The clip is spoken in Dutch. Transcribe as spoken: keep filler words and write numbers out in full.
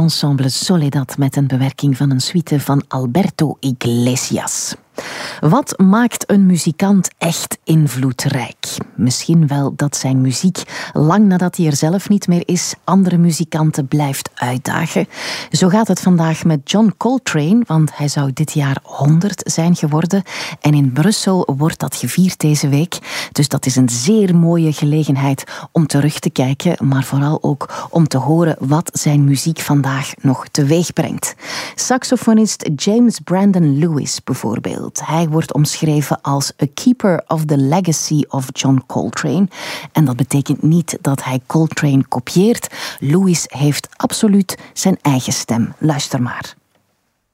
Ensemble Soledad met een bewerking van een suite van Alberto Iglesias. Wat maakt een muzikant echt invloedrijk? Misschien wel dat zijn muziek, lang nadat hij er zelf niet meer is, andere muzikanten blijft uitdagen. Zo gaat het vandaag met John Coltrane, want hij zou dit jaar honderd zijn geworden. En in Brussel wordt dat gevierd deze week. Dus dat is een zeer mooie gelegenheid om terug te kijken, maar vooral ook om te horen wat zijn muziek vandaag nog teweeg brengt. Saxofonist James Brandon Lewis bijvoorbeeld. Hij wordt omschreven als a keeper of the legacy of John Coltrane. En dat betekent niet dat hij Coltrane kopieert. Lewis heeft absoluut zijn eigen stem. Luister maar.